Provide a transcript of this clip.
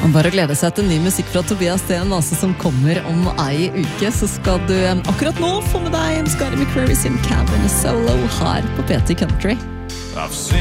Og bare å glede seg til ny musikk fra Tobias Sten, altså som kommer om ei uke, så skal du akkurat nå få med deg Scotty McCreery sin Cabin Solo her på PT Country. I've seen